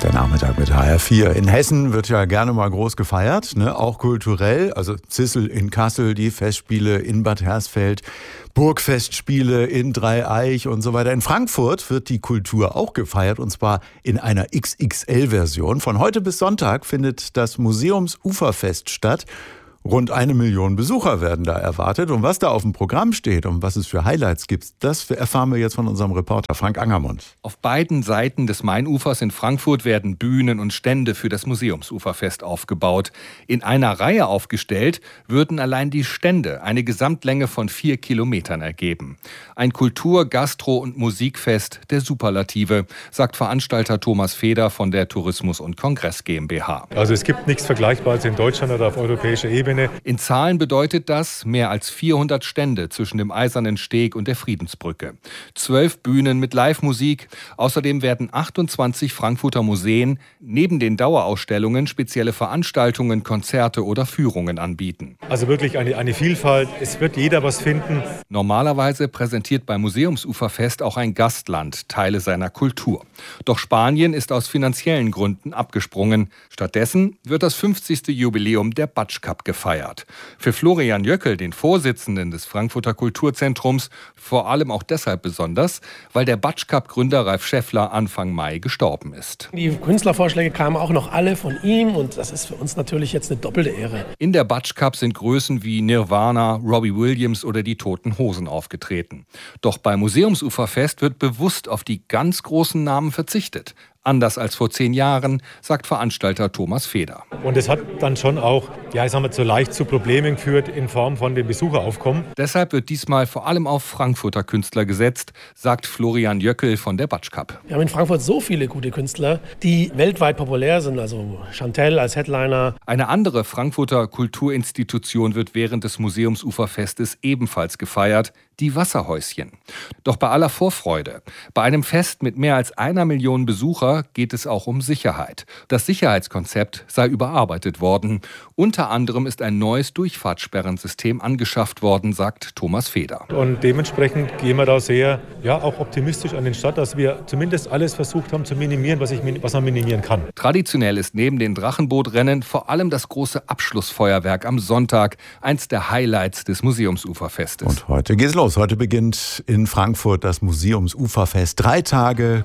Der Nachmittag mit HR4. In Hessen wird ja gerne mal groß gefeiert, ne? Auch kulturell. Also Zissel in Kassel, die Festspiele in Bad Hersfeld, Burgfestspiele in Dreieich und so weiter. In Frankfurt wird die Kultur auch gefeiert, und zwar in einer XXL-Version. Von heute bis Sonntag findet das Museumsuferfest statt. Rund 1 Million Besucher werden da erwartet. Und was da auf dem Programm steht und was es für Highlights gibt, das erfahren wir jetzt von unserem Reporter Frank Angermund. Auf beiden Seiten des Mainufers in Frankfurt werden Bühnen und Stände für das Museumsuferfest aufgebaut. In einer Reihe aufgestellt würden allein die Stände eine Gesamtlänge von 4 Kilometern ergeben. Ein Kultur-, Gastro- und Musikfest der Superlative, sagt Veranstalter Thomas Feder von der Tourismus- und Kongress GmbH. Also es gibt nichts Vergleichbares in Deutschland oder auf europäischer Ebene. In Zahlen bedeutet das mehr als 400 Stände zwischen dem Eisernen Steg und der Friedensbrücke. 12 Bühnen mit Live-Musik. Außerdem werden 28 Frankfurter Museen neben den Dauerausstellungen spezielle Veranstaltungen, Konzerte oder Führungen anbieten. Also wirklich eine Vielfalt. Es wird jeder was finden. Normalerweise präsentiert beim Museumsuferfest auch ein Gastland Teile seiner Kultur. Doch Spanien ist aus finanziellen Gründen abgesprungen. Stattdessen wird das 50. Jubiläum der Batsch Cup gefeiert. Für Florian Jöckel, den Vorsitzenden des Frankfurter Kulturzentrums, vor allem auch deshalb besonders, weil der Batsch Cup-Gründer Ralf Schäffler Anfang Mai gestorben ist. Die Künstlervorschläge kamen auch noch alle von ihm und das ist für uns natürlich jetzt eine doppelte Ehre. In der Batsch Cup sind Größen wie Nirvana, Robbie Williams oder die Toten Hosen aufgetreten. Doch beim Museumsuferfest wird bewusst auf die ganz großen Namen verzichtet. Anders als vor 10 Jahren, sagt Veranstalter Thomas Feder. Und es hat dann schon auch, leicht zu Problemen geführt in Form von dem Besucheraufkommen. Deshalb wird diesmal vor allem auf Frankfurter Künstler gesetzt, sagt Florian Jöckel von der Batsch Cup. Wir haben in Frankfurt so viele gute Künstler, die weltweit populär sind, also Chantelle als Headliner. Eine andere Frankfurter Kulturinstitution wird während des Museumsuferfestes ebenfalls gefeiert, die Wasserhäuschen. Doch bei aller Vorfreude, bei einem Fest mit mehr als 1 Million Besucher geht es auch um Sicherheit. Das Sicherheitskonzept sei überarbeitet worden. Unter anderem ist ein neues Durchfahrtssperrensystem angeschafft worden, sagt Thomas Feder. Und dementsprechend gehen wir da sehr auch optimistisch an den Start, dass wir zumindest alles versucht haben zu minimieren, was man minimieren kann. Traditionell ist neben den Drachenbootrennen vor allem das große Abschlussfeuerwerk am Sonntag eins der Highlights des Museumsuferfestes. Und heute geht's los. Heute beginnt in Frankfurt das Museumsuferfest. 3 Tage